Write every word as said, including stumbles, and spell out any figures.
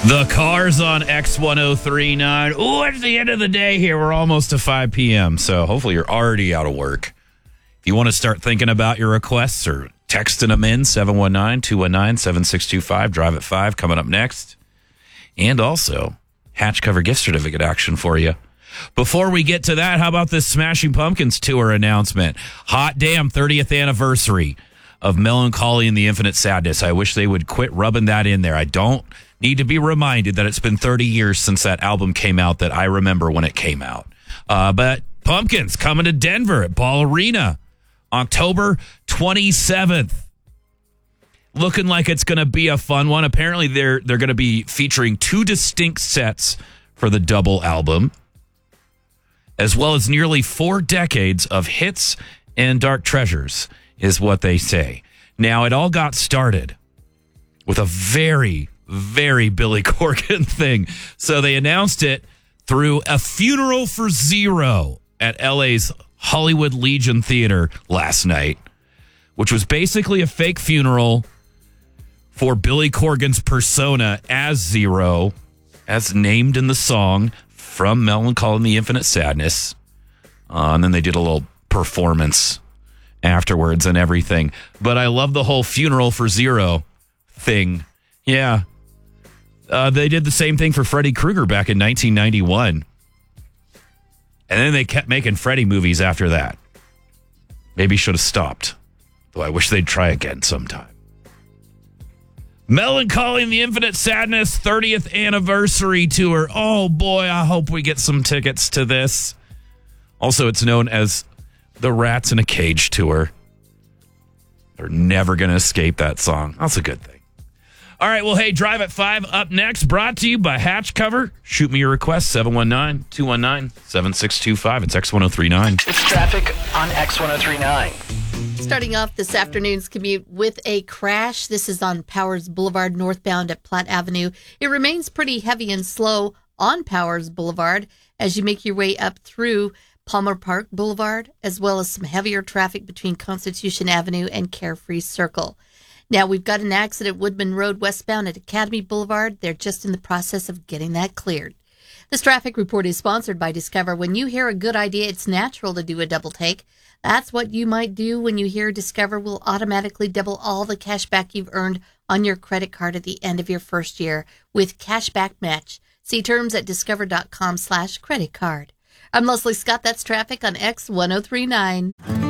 The Cars on X ten thirty-nine. Oh, it's the end of the day here. We're almost to five p.m., so hopefully you're already out of work. If you want to start thinking about your requests or texting them in, seven one nine, two one nine, seven six two five, Drive at five, coming up next. And also, Hatch Cover gift certificate action for you. Before we get to that, how about this Smashing Pumpkins tour announcement? Hot damn, thirtieth anniversary of Melancholy and the Infinite Sadness. I wish they would quit rubbing that in there. I don't need to be reminded that it's been thirty years since that album came out that I remember when it came out. Uh, but Pumpkins coming to Denver at Ball Arena October twenty-seventh. Looking like it's going to be a fun one. Apparently, they're they're going to be featuring two distinct sets for the double album, as well as nearly four decades of hits and dark treasures, is what they say. Now, it all got started with a very, very Billy Corgan thing. So they announced it through a funeral for Zero at L A's Hollywood Legion Theater last night, which was basically a fake funeral for Billy Corgan's persona as Zero, as named in the song from Melancholy and the Infinite Sadness. Uh, and then they did a little performance afterwards and everything. But I love the whole funeral for Zero thing. Yeah. Uh, they did the same thing for Freddy Krueger back in nineteen ninety-one. And then they kept making Freddy movies after that. Maybe should have stopped. Though I wish they'd try again sometime. Melancholy and the Infinite Sadness thirtieth anniversary tour. Oh boy, I hope we get some tickets to this. Also, it's known as the Rats in a Cage tour. They're never going to escape that song. That's a good thing. All right, well, hey, Drive at five up next, brought to you by Hatch Cover. Shoot me your request, seven one nine, two one nine, seven six two five. It's X ten thirty-nine. It's traffic on X ten thirty-nine. Starting off this afternoon's commute with a crash. This is on Powers Boulevard, northbound at Platte Avenue. It remains pretty heavy and slow on Powers Boulevard as you make your way up through Palmer Park Boulevard, as well as some heavier traffic between Constitution Avenue and Carefree Circle. Now, we've got an accident Woodman Road westbound at Academy Boulevard. They're just in the process of getting that cleared. This traffic report is sponsored by Discover. When you hear a good idea, it's natural to do a double take. That's what you might do when you hear Discover will automatically double all the cash back you've earned on your credit card at the end of your first year with Cashback Match. See terms at discover.com slash credit card. I'm Leslie Scott. That's traffic on X ten thirty-nine.